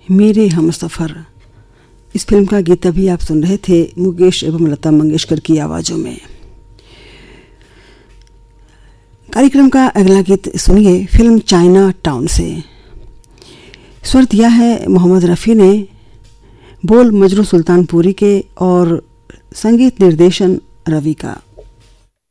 मेरे हमसफ़र। इस फिल्म का गीत अभी आप सुन रहे थे मुकेश एवं लता मंगेशकर की आवाज़ों में। कार्यक्रम का अगला गीत सुनिए फिल्म चाइना टाउन से। स्वर दिया है मोहम्मद रफ़ी ने, बोल मजरू सुल्तानपुरी के और संगीत निर्देशन रवि का।